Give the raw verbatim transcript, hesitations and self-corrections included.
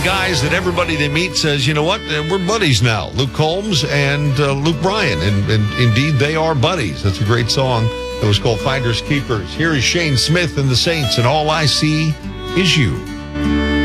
guys that everybody they meet says, you know what, uh, we're buddies now. Luke Combs and uh, Luke Bryan. And, and indeed, they are buddies. That's a great song. It was called Finders Keepers. Here is Shane Smith and the Saints, and All I See Is You.